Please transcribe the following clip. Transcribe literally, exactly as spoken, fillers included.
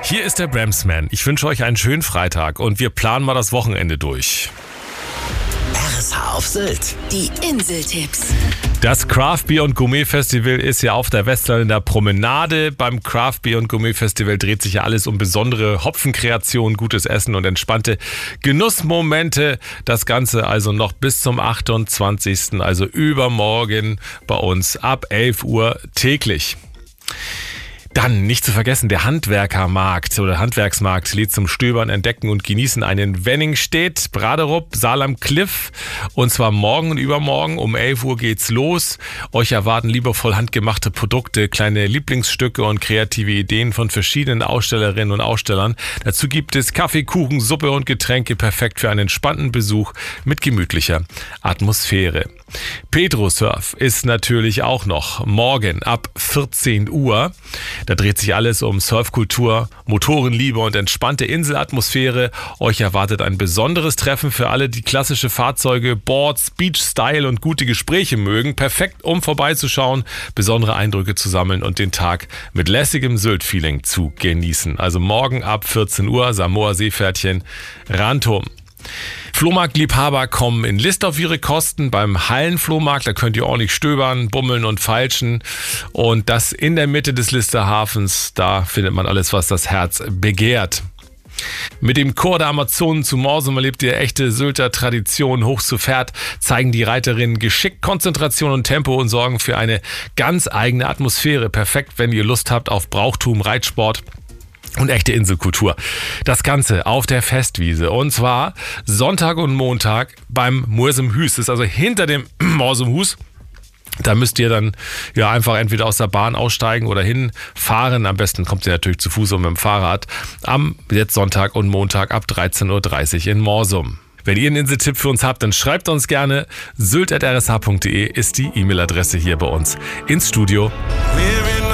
Hier ist der Bramsman. Ich wünsche euch einen schönen Freitag und wir planen mal das Wochenende durch. R S H auf Sylt. Die Inseltipps. Das Craft Beer und Gourmet Festival ist ja auf der Westländer Promenade. Beim Craft Beer und Gourmet Festival dreht sich ja alles um besondere Hopfenkreationen, gutes Essen und entspannte Genussmomente. Das Ganze also noch bis zum achtundzwanzigsten, also übermorgen bei uns ab elf Uhr täglich. Dann nicht zu vergessen, der Handwerkermarkt oder Handwerksmarkt lädt zum Stöbern, Entdecken und Genießen ein in Wenningstedt, Braderup, Salem Cliff. Und zwar morgen und übermorgen um elf Uhr geht's los. Euch erwarten liebevoll handgemachte Produkte, kleine Lieblingsstücke und kreative Ideen von verschiedenen Ausstellerinnen und Ausstellern. Dazu gibt es Kaffee, Kuchen, Suppe und Getränke, perfekt für einen entspannten Besuch mit gemütlicher Atmosphäre. Petrosurf ist natürlich auch noch morgen ab vierzehn Uhr. Da dreht sich alles um Surfkultur, Motorenliebe und entspannte Inselatmosphäre. Euch erwartet ein besonderes Treffen für alle, die klassische Fahrzeuge, Boards, Beach-Style und gute Gespräche mögen. Perfekt, um vorbeizuschauen, besondere Eindrücke zu sammeln und den Tag mit lässigem Sylt-Feeling zu genießen. Also morgen ab vierzehn Uhr, Samoa Seepferdchen, Rantum. Flohmarktliebhaber kommen in List auf ihre Kosten beim Hallenflohmarkt. Da könnt ihr ordentlich stöbern, bummeln und feilschen. Und das in der Mitte des Lister Hafens. Da findet man alles, was das Herz begehrt. Mit dem Chor der Amazonen zu Morsum erlebt ihr echte Sylter Tradition. Hoch zu Pferd zeigen die Reiterinnen Geschick, Konzentration und Tempo und sorgen für eine ganz eigene Atmosphäre. Perfekt, wenn ihr Lust habt auf Brauchtum, Reitsport und echte Inselkultur. Das Ganze auf der Festwiese. Und zwar Sonntag und Montag beim Morsum Hus. Das ist also hinter dem Morsum Hus. Da müsst ihr dann ja einfach entweder aus der Bahn aussteigen oder hinfahren. Am besten kommt ihr natürlich zu Fuß und mit dem Fahrrad. Am jetzt Sonntag und Montag ab dreizehn Uhr dreißig in Morsum. Wenn ihr einen Inseltipp für uns habt, dann schreibt uns gerne. sylt at r s h punkt d e ist die E-Mail-Adresse hier bei uns ins Studio.